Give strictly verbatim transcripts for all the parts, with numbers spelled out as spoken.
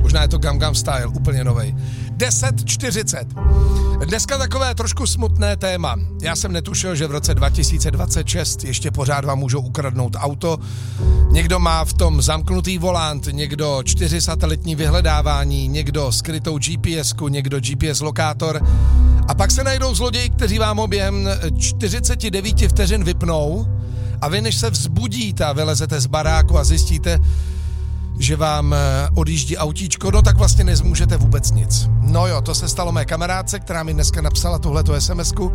Možná je to Gangnam Style, úplně novej. deset čtyřicet. Dneska takové trošku smutné téma. Já jsem netušil, že v roce dva tisíce dvacet šest ještě pořád vám můžou ukradnout auto. Někdo má v tom zamknutý volant, někdo čtyři satelitní vyhledávání, někdo skrytou G P S ku, někdo G P S lokátor. A pak se najdou zloději, kteří vám ho během čtyřicet devět vteřin vypnou a vy, než se vzbudíte a vylezete z baráku a zjistíte, že vám odjíždí autíčko, no tak vlastně nezmůžete vůbec nic. No jo, to se stalo mé kamarádce, která mi dneska napsala tuhletu SMSku,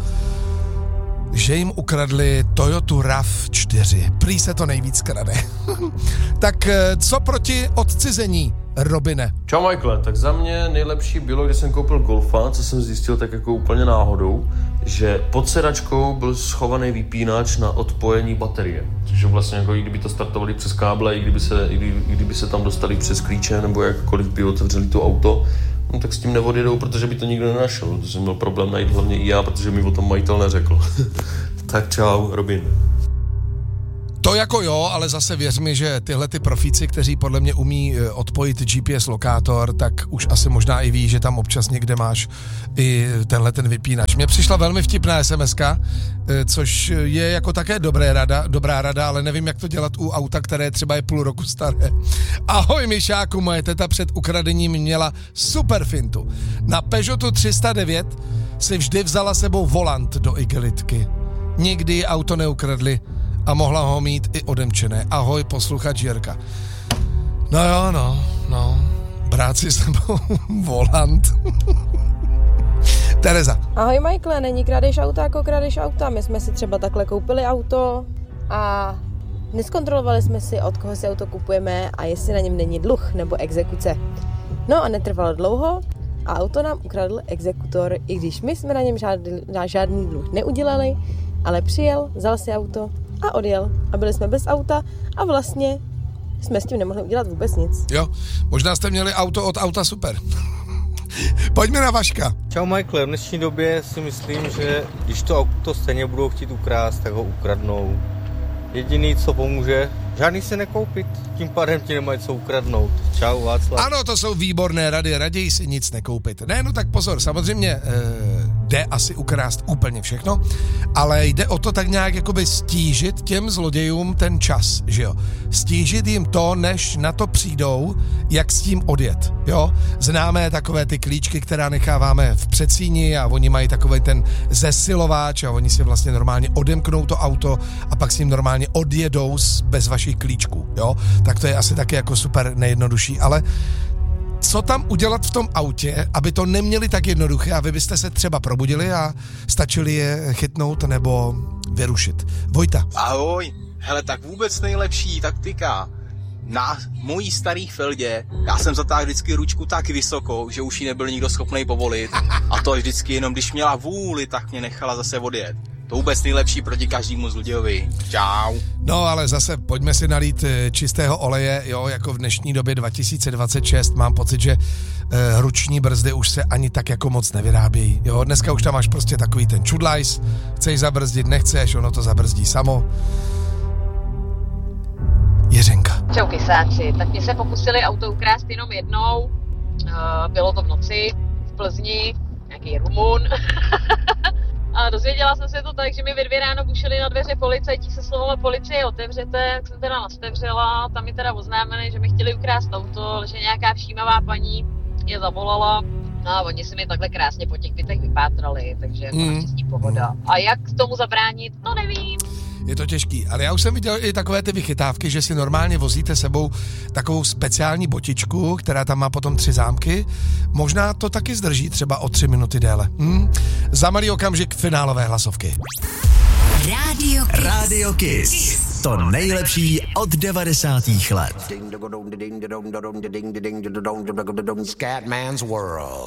že jim ukradli Toyotu RAV čtyři. Prý se to nejvíc krade. Tak co proti odcizení, Robine? Čau Michael, tak za mě nejlepší bylo, když jsem koupil Golfa, co jsem zjistil tak jako úplně náhodou, že pod sedačkou byl schovaný vypínač na odpojení baterie. Takže vlastně jako i kdyby to startovali přes káble, i kdyby se, i kdyby, i kdyby se tam dostali přes klíče, nebo jakkoliv by otevřeli to auto, no tak s tím neodjedou, protože by to nikdo nenašel. To jsem měl problém najít hlavně i já, protože mi o tom majitel neřekl. Tak čau, Robin. To jako jo, ale zase věř mi, že tyhle ty profíci, kteří podle mě umí odpojit G P S lokátor, tak už asi možná i ví, že tam občas někde máš i tenhle ten vypínač. Mně přišla velmi vtipná SMSka, což je jako také dobré rada, dobrá rada, ale nevím, jak to dělat u auta, které třeba je půl roku staré. Ahoj Myšáku, moje teta před ukradením měla super fintu. Na Peugeotu tři sta devět si vždy vzala sebou volant do igelitky. Nikdy auto neukradli a mohla ho mít i odemčené. Ahoj, posluchač Jirka. No jo, no, no, brát si sebou volant. Tereza. Ahoj Michael, není kradeš auta jako kradeš auta. My jsme si třeba takhle koupili auto a neskontrolovali jsme si, od koho si auto kupujeme a jestli na něm není dluh nebo exekuce. No a netrvalo dlouho a auto nám ukradl exekutor, i když my jsme na něm žádný, žádný dluh neudělali, ale přijel, vzal si auto a odjel. A byli jsme bez auta a vlastně jsme s tím nemohli udělat vůbec nic. Jo, možná jste měli auto od auta super. Pojďme na Vaška. Čau Michael, v dnešní době si myslím, že když to auto stejně budou chtít ukrást, tak ho ukradnou. Jediný, co pomůže, žádný si nekoupit, tím pádem ti nemají co ukradnout. Čau Václav. Ano, to jsou výborné rady, raději si nic nekoupit. Ne, no tak pozor, samozřejmě e, jde asi ukrást úplně všechno, ale jde o to tak nějak jakoby stížit těm zlodějům ten čas, že jo. Stížit jim to, než na to přijdou, jak s tím odjet, jo. Známe takové ty klíčky, která necháváme v předsíni a oni mají takový ten zesilováč a oni si vlastně normálně odemknou to auto a pak s ním normálně odjedou bez vašich klíčků, jo. Tak to je asi taky jako super nejjednodušší, ale co tam udělat v tom autě, aby to neměli tak jednoduché a vy byste se třeba probudili a stačili je chytnout nebo vyrušit. Vojta. Ahoj, hele, tak vůbec nejlepší taktika. Na mojí starý Feldě já jsem zatáhl vždycky ručku tak vysoko, že už ji nebyl nikdo schopný povolit. A to vždycky jenom, když měla vůli, tak mě nechala zase odjet. To vůbec nejlepší proti každému zlodějovi. Čau. No ale zase pojďme si nalít čistého oleje, jo, jako v dnešní době dva tisíce dvacet šest mám pocit, že eh, ruční brzdy už se ani tak jako moc nevyrábějí, jo, dneska už tam máš prostě takový ten čudlajs, chceš zabrzdit, nechceš, ono to zabrzdí samo. Jiřenka. Čau kysáci, tak mě se pokusili auto ukrást jenom jednou, uh, bylo to v noci v Plzni, nějaký Rumun. A dozvěděla jsem se to tak, že mi ve dvě ráno bušili na dveře policajti, se slovalo policie otevřete, tak jsem teda nastevřela, tam mi teda oznámili, že mi chtěli ukrást auto, že nějaká všímavá paní je zavolala, no a oni si mi takhle krásně po těch bytech vypátrali, takže jako mm. naštěstí pohoda. A jak tomu zabránit, no nevím. Je to těžký, ale já už jsem viděl i takové ty vychytávky, že si normálně vozíte sebou takovou speciální botičku, která tam má potom tři zámky. Možná to taky zdrží třeba o tři minuty déle. Hm? Za malý okamžik finálové hlasovky. Radio Kiss. Radio Kiss. To nejlepší od devadesátých let.